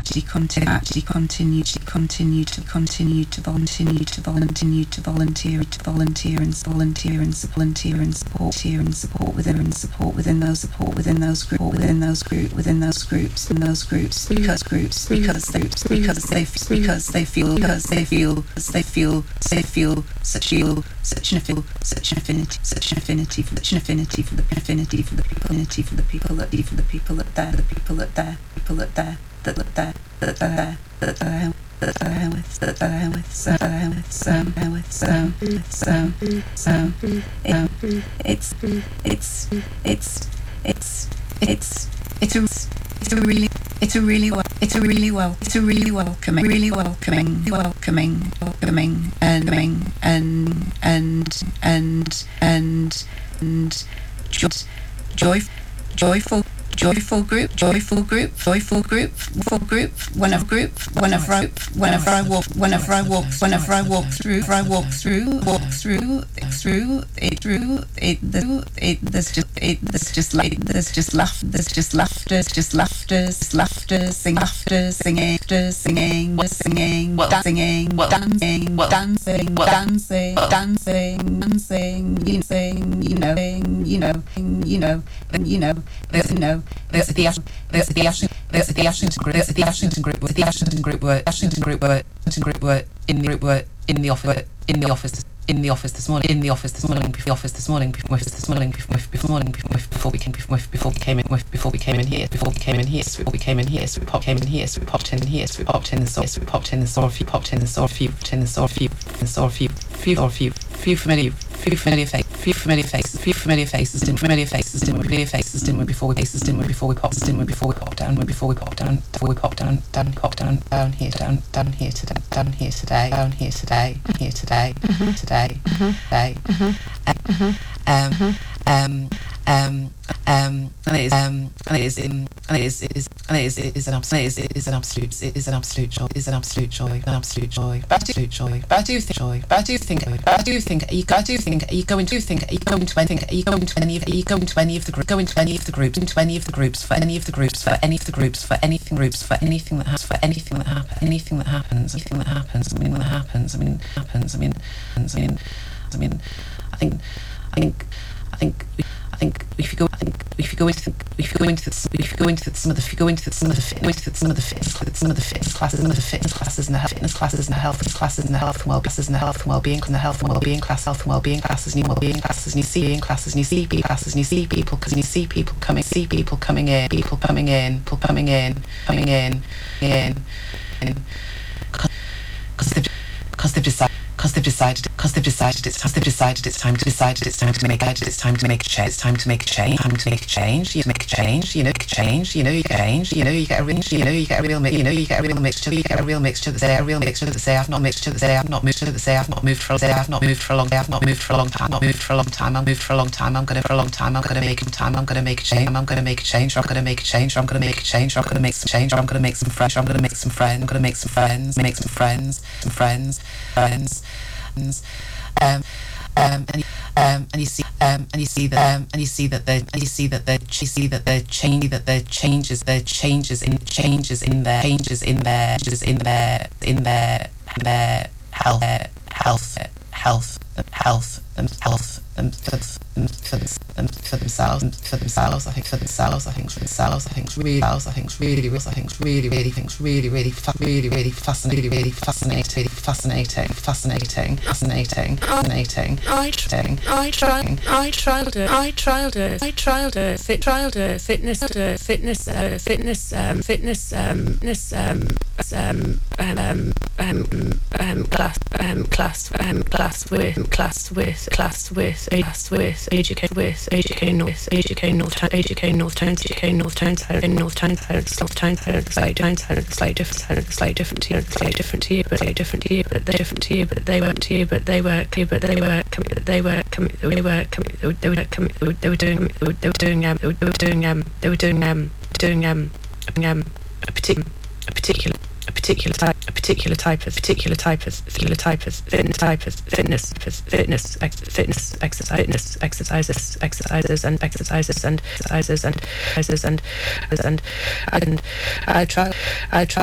actually continue to volunteer and support within those groups because they feel such an affinity for the people that it's a really welcoming and joyful group. Whenever I walk through it, there's just laughter, singing, dancing, there's the Ashington group were in the office this morning before we came in here. So we popped in here. So we popped in and saw a few familiar faces, didn't we? Before we popped down here today. And it is an absolute joy. But I do think are you going to any of the groups for anything that happens. I think if you go into some of the fitness classes and the health and well-being classes and you see people coming in because they've decided it's time to make a change. You get a real mixture that say I've not moved for a long time. I'm going to make a change. I'm going to make some friends. And you see that the changes in their health for themselves. I think really fascinating. I trialed AGK North Turns, slightly different to you, but they weren't to you, but they were a particular type of fitness exercises and I tried